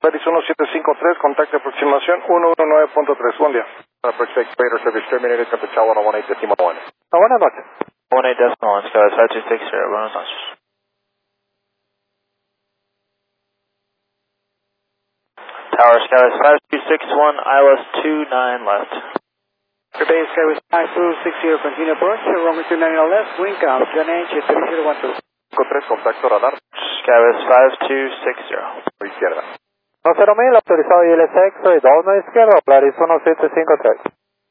Paris 1753, contacto aproximación 119.3. Buen día. Approach Vader service terminated, temperature 118.1. Buenas noches. 18.1, Skyline 5260, buenas noches. Tower Skywest 5261, ILS 29 left. Base Skywest 5260, continue approach, runway 29 left, wind calm, John H, 3012. 53, contacto radar. Skywest 5260. Izquierda. 90.000, autorizado ILS y 2 izquierda, Paris 1753.